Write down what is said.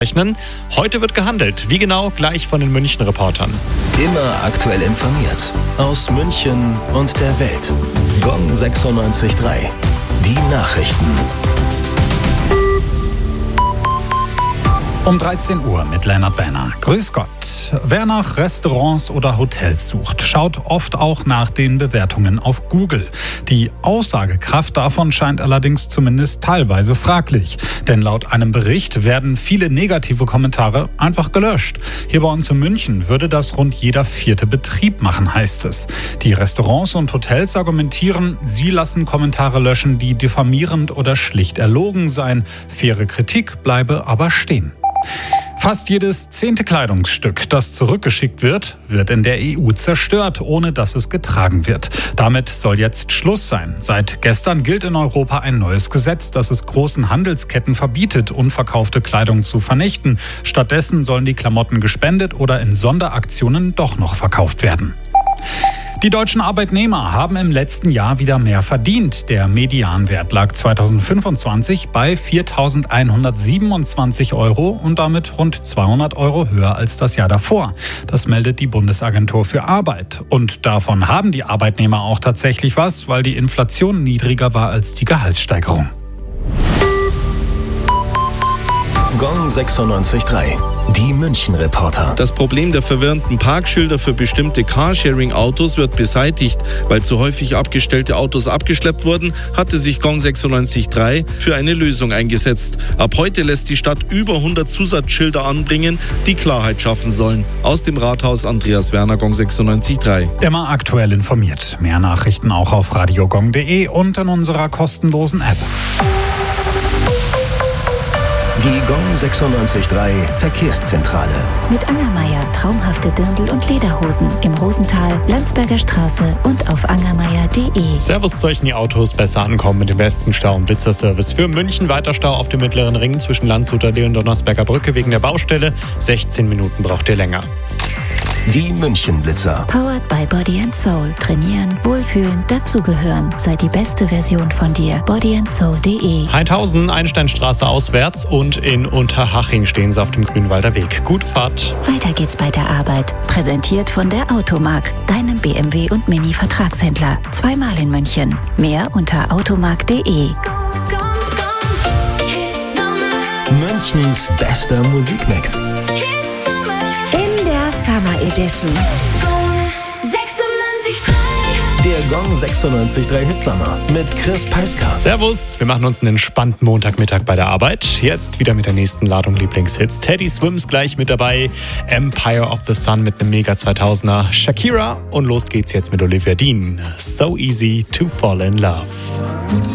Heute wird gehandelt. Wie genau? Gleich von den München-Reportern. Immer aktuell informiert. Aus München und der Welt. Gong 96.3. Die Nachrichten. Um 13 Uhr mit Lennart Werner. Grüß Gott. Wer nach Restaurants oder Hotels sucht, schaut oft auch nach den Bewertungen auf Google. Die Aussagekraft davon scheint allerdings zumindest teilweise fraglich. Denn laut einem Bericht werden viele negative Kommentare einfach gelöscht. Hier bei uns in München würde das rund jeder 4. Betrieb machen, heißt es. Die Restaurants und Hotels argumentieren, sie lassen Kommentare löschen, die diffamierend oder schlicht erlogen seien. Faire Kritik bleibe aber stehen. Fast jedes 10. Kleidungsstück, das zurückgeschickt wird, wird in der EU zerstört, ohne dass es getragen wird. Damit soll jetzt Schluss sein. Seit gestern gilt in Europa ein neues Gesetz, das es großen Handelsketten verbietet, unverkaufte Kleidung zu vernichten. Stattdessen sollen die Klamotten gespendet oder in Sonderaktionen doch noch verkauft werden. Die deutschen Arbeitnehmer haben im letzten Jahr wieder mehr verdient. Der Medianwert lag 2025 bei 4.127 € und damit rund 200 € höher als das Jahr davor. Das meldet die Bundesagentur für Arbeit. Und davon haben die Arbeitnehmer auch tatsächlich was, weil die Inflation niedriger war als die Gehaltssteigerung. Gong 96.3. Die München-Reporter. Das Problem der verwirrenden Parkschilder für bestimmte Carsharing-Autos wird beseitigt. Weil zu häufig abgestellte Autos abgeschleppt wurden, hatte sich Gong 96.3 für eine Lösung eingesetzt. Ab heute lässt die Stadt über 100 Zusatzschilder anbringen, die Klarheit schaffen sollen. Aus dem Rathaus Andreas Werner, Gong 96.3. Immer aktuell informiert. Mehr Nachrichten auch auf radiogong.de und in unserer kostenlosen App. Die Gong 96.3 Verkehrszentrale. Mit Angermeier traumhafte Dirndl und Lederhosen im Rosental, Landsberger Straße und auf angermeier.de. Servus, solchen die Autos besser ankommen mit dem besten Stau- und Blitzerservice. Für München weiter Stau auf dem mittleren Ring zwischen Landshuter Allee und Donnersberger Brücke wegen der Baustelle. 16 Minuten braucht ihr länger. Die München-Blitzer. Powered by Body & Soul. Trainieren, wohlfühlen, dazugehören. Sei die beste Version von dir. bodyandsoul.de. Heidhausen, Einsteinstraße auswärts und in Unterhaching stehen sie auf dem Grünwalder Weg. Gute Fahrt. Weiter geht's bei der Arbeit. Präsentiert von der Automark, deinem BMW und Mini-Vertragshändler. Zweimal in München. Mehr unter automark.de. Münchens bester Musikmix. Summer Edition. Der Gong 96.3 Hitsummer mit Chris Peiska. Servus, wir machen uns einen entspannten Montagmittag bei der Arbeit. Jetzt wieder mit der nächsten Ladung Lieblingshits. Teddy Swims gleich mit dabei. Empire of the Sun mit einem Mega 2000er. Shakira und los geht's jetzt mit Olivia Dean. So easy to fall in love.